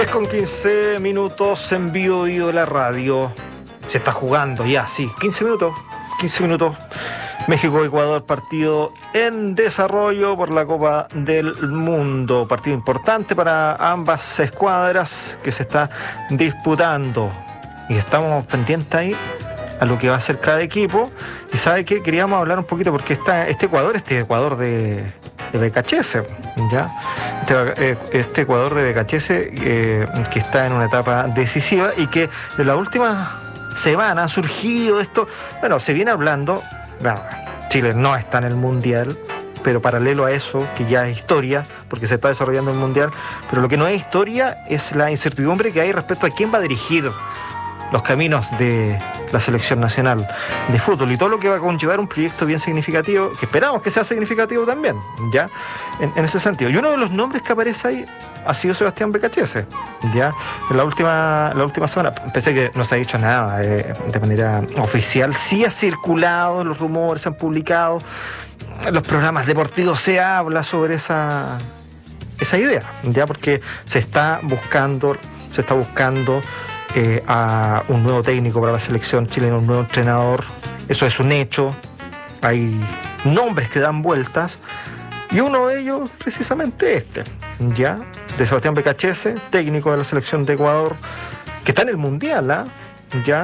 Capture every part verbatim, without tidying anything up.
Con quince minutos en vivo y de la radio. Se está jugando ya, sí, quince minutos. quince minutos. México-Ecuador, partido en desarrollo por la Copa del Mundo. Partido importante para ambas escuadras que se está disputando. Y estamos pendientes ahí a lo que va a hacer cada equipo. Y ¿sabe qué? Queríamos hablar un poquito porque está este Ecuador, este Ecuador de, de Becachese, ¿ya? Este, este Ecuador de Becachese eh, que está en una etapa decisiva y que en la última semana ha surgido esto. Bueno, se viene hablando. Bueno, Chile no está en el Mundial, pero paralelo a eso, que ya es historia, porque se está desarrollando el Mundial, pero lo que no es historia es la incertidumbre que hay respecto a quién va a dirigir los caminos de la selección nacional de fútbol y todo lo que va a conllevar un proyecto bien significativo, que esperamos que sea significativo también, ¿ya? En, en ese sentido. Y uno de los nombres que aparece ahí ha sido Sebastián Becachese, ¿ya? En la última, la última semana, pensé que no se ha dicho nada eh, de manera oficial, sí ha circulado, los rumores se han publicado, en los programas deportivos se habla sobre esa, esa idea, ¿ya? Porque se está buscando, se está buscando Eh, a un nuevo técnico para la selección chilena, un nuevo entrenador. Eso es un hecho. Hay nombres que dan vueltas y uno de ellos precisamente este, ya, de Sebastián Becachese, técnico de la selección de Ecuador, que está en el Mundial, ¿eh? ya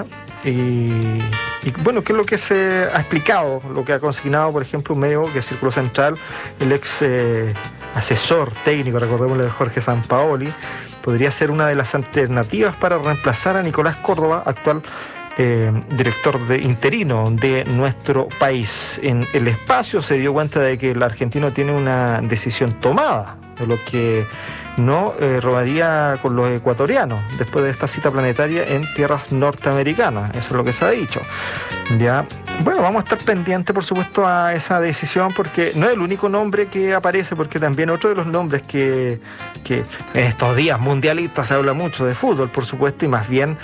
y, y bueno, ¿qué es lo que se ha explicado? Lo que ha consignado, por ejemplo, un medio que es Círculo Central, el ex eh, asesor técnico, recordémosle, de Jorge Sampaoli, podría ser una de las alternativas para reemplazar a Nicolás Córdoba, actual eh, director de interino de nuestro país. En el espacio se dio cuenta de que el argentino tiene una decisión tomada, de lo que no eh, robaría con los ecuatorianos después de esta cita planetaria en tierras norteamericanas. Eso es lo que se ha dicho. Ya, bueno, vamos a estar pendientes, por supuesto, a esa decisión, porque no es el único nombre que aparece, porque también otro de los nombres que, que en estos días mundialistas se habla mucho de fútbol, por supuesto, y más bien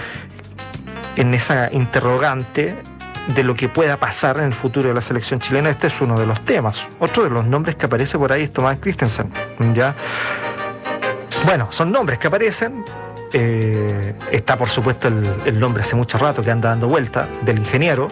en esa interrogante de lo que pueda pasar en el futuro de la selección chilena. Este es uno de los temas. Otro de los nombres que aparece por ahí es Tomás Christensen, ¿ya? Bueno, son nombres que aparecen. Eh, está, por supuesto, el, el nombre hace mucho rato que anda dando vuelta del ingeniero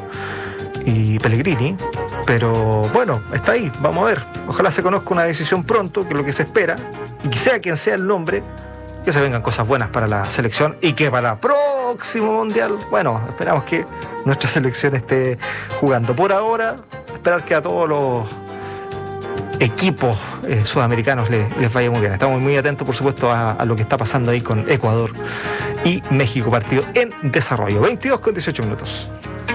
y Pellegrini, pero bueno, está ahí, vamos a ver. Ojalá se conozca una decisión pronto, que es lo que se espera, y que sea quien sea el nombre, que se vengan cosas buenas para la selección y que para el próximo Mundial, bueno, esperamos que nuestra selección esté jugando. Por ahora, esperar que a todos los equipos eh, sudamericanos les, les vaya muy bien. Estamos muy atentos, por supuesto, a, a lo que está pasando ahí con Ecuador y México, partido en desarrollo. veintidós con dieciocho minutos.